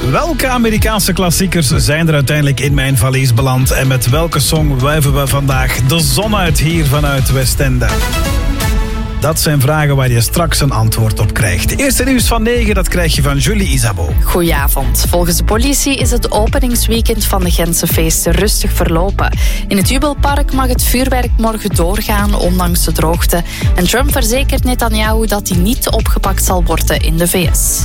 Welke Amerikaanse klassiekers zijn er uiteindelijk in mijn valies beland? En met welke song wuiven we vandaag de zon uit hier vanuit Westende? Dat zijn vragen waar je straks een antwoord op krijgt. Eerste nieuws van 9, dat krijg je van Julie Isabeau. Goedenavond. Volgens de politie is het openingsweekend van de Gentse feesten rustig verlopen. In het Jubelpark mag het vuurwerk morgen doorgaan, ondanks de droogte. En Trump verzekert Netanyahu dat hij niet opgepakt zal worden in de VS.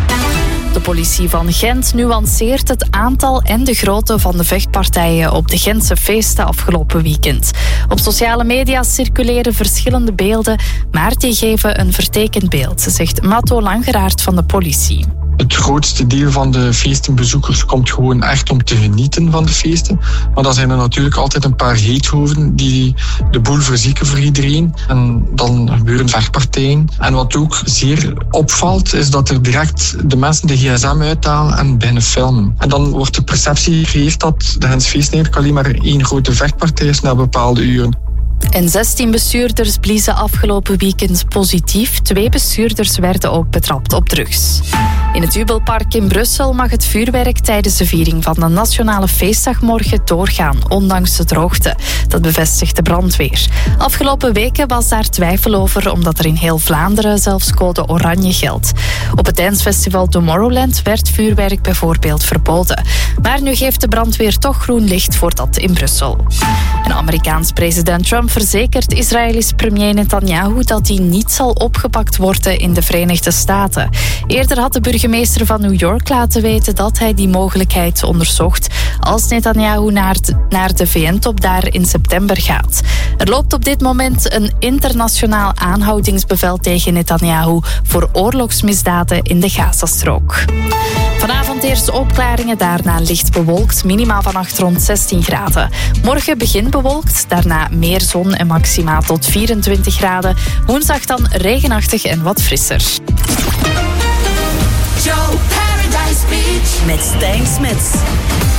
De politie van Gent nuanceert het aantal en de grootte van de vechtpartijen op de Gentse feesten afgelopen weekend. Op sociale media circuleren verschillende beelden, maar die geven een vertekend beeld, zegt Matto Langeraert van de politie. Het grootste deel van de feestenbezoekers komt gewoon echt om te genieten van de feesten. Maar dan zijn er natuurlijk altijd een paar heethoven die de boel verzieken voor iedereen. En dan gebeuren vechtpartijen. En wat ook zeer opvalt, is dat er direct de mensen de gsm uithalen en beginnen filmen. En dan wordt de perceptie gecreëerd dat de Gentse feesten eigenlijk alleen maar één grote vechtpartij is na bepaalde uren. En 16 bestuurders bliezen afgelopen weekend positief. 2 bestuurders werden ook betrapt op drugs. In het Jubelpark in Brussel mag het vuurwerk tijdens de viering van de Nationale Feestdag morgen doorgaan, ondanks de droogte. Dat bevestigt de brandweer. Afgelopen weken was daar twijfel over, omdat er in heel Vlaanderen zelfs code oranje geldt. Op het dancefestival Tomorrowland werd vuurwerk bijvoorbeeld verboden. Maar nu geeft de brandweer toch groen licht voor dat in Brussel. En Amerikaans president Trump verzekert Israëlisch premier Netanyahu dat hij niet zal opgepakt worden in de Verenigde Staten. Eerder had de burgemeester van New York laten weten dat hij die mogelijkheid onderzocht als Netanyahu naar de VN-top daar in september gaat. Er loopt op dit moment een internationaal aanhoudingsbevel tegen Netanyahu voor oorlogsmisdaden in de Gazastrook. Vanavond eerst opklaringen, daarna licht bewolkt, minimaal vannacht rond 16 graden. Morgen begint bewolkt, daarna meer zon en maximaal tot 24 graden. Woensdag dan regenachtig en wat frisser. Joe Paradise Beach met Stijn Smits.